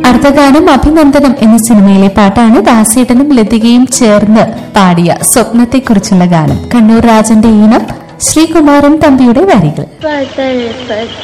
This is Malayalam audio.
അടുത്ത ഗാനം അഭിനന്ദനം എന്ന സിനിമയിലെ പാട്ടാണ്. ദാസേട്ടനും ലതികയും ചേർന്ന് പാടിയ സ്വപ്നത്തെക്കുറിച്ചുള്ള ഗാനം. കണ്ണൂർ രാജന്റെ ഈണം, ശ്രീകുമാരൻ തമ്പിയുടെ വരികൾ.